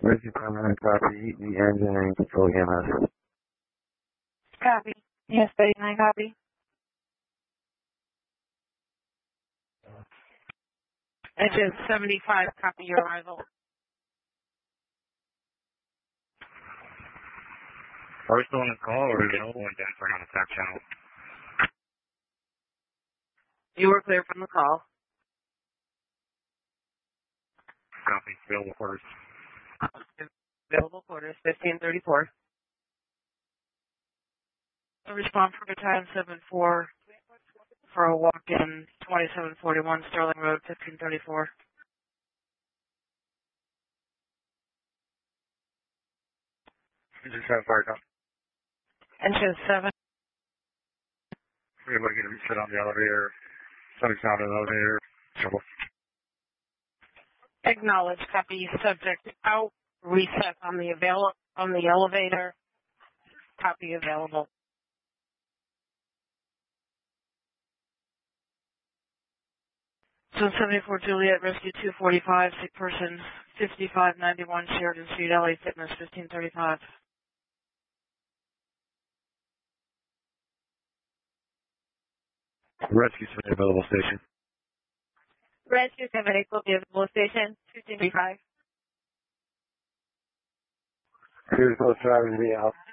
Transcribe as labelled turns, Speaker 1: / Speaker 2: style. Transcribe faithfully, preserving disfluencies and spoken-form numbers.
Speaker 1: Rescue permanent copy, the engine and control E M S.
Speaker 2: Copy. Yes, thirty-nine copy. Engine seventy-five, copy your arrival.
Speaker 1: Are we still on the call or are we available and identifying on the T A C channel?
Speaker 2: You were clear from the call.
Speaker 1: Copy. Available quarters.
Speaker 2: Available quarters, fifteen thirty-four. Respond for battalion seven four for a walk-in twenty-seven forty-one Sterling Road, fifteen thirty-four.
Speaker 1: Engine seven fired up.
Speaker 2: Engine seven.
Speaker 1: Everybody get a reset on the elevator. Somebody's on the elevator. Trouble.
Speaker 2: Acknowledge, copy, subject out, reset on the avail on the elevator, copy available. So seventy-four Juliet, rescue two forty-five, sick person fifty-five ninety-one, Sheridan Street, L A Fitness, fifteen thirty-five.
Speaker 1: Rescue seven available station.
Speaker 2: Rescue seven eight will be available station, fifteen thirty-five.
Speaker 1: Here's both drivers to be out.